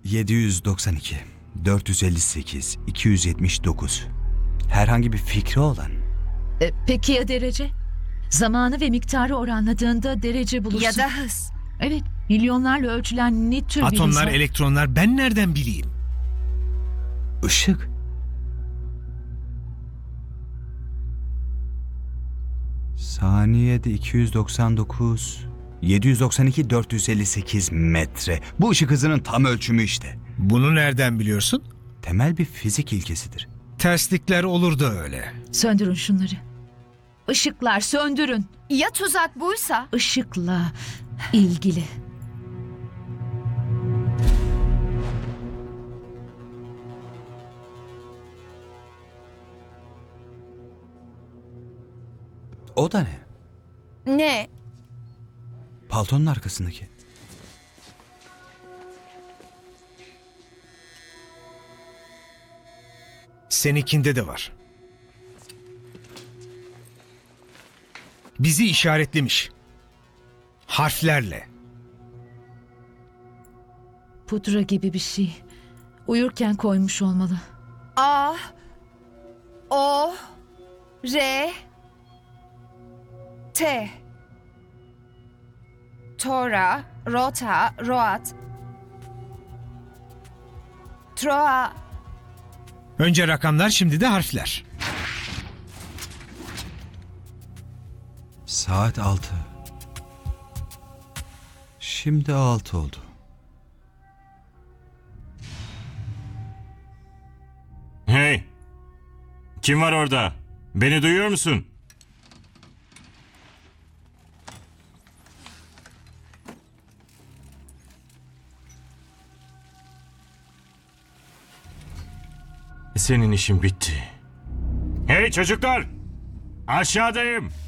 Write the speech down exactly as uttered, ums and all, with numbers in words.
yedi yüz doksan iki, dört yüz elli sekiz, iki yüz yetmiş dokuz. Herhangi bir fikri olan? E, peki ya derece? Zamanı ve miktarı oranladığında derece bulursun. Ya da hız. Evet, milyonlarla ölçülen ne tür bir hız Atomlar, var? elektronlar, ben nereden bileyim? Işık. Saniyede iki yüz doksan dokuz, yedi yüz doksan iki, dört yüz elli sekiz metre. Bu ışık hızının tam ölçümü işte. Bunu nereden biliyorsun? Temel bir fizik ilkesidir. Terslikler olur da öyle. Söndürün şunları. Işıklar söndürün. Ya tuzak buysa? Işıkla ilgili. O da ne? Ne? Paltonun arkasındaki. Seninkinde de var. Bizi işaretlemiş. Harflerle. Pudra gibi bir şey. Uyurken koymuş olmalı. A, O, R, T. Tora, Rota, Roat. Troa. Önce rakamlar, şimdi de harfler. Saat altı. Şimdi altı oldu. Hey! Kim var orada? Beni duyuyor musun? Senin işin bitti. Hey çocuklar! Aşağıdayım.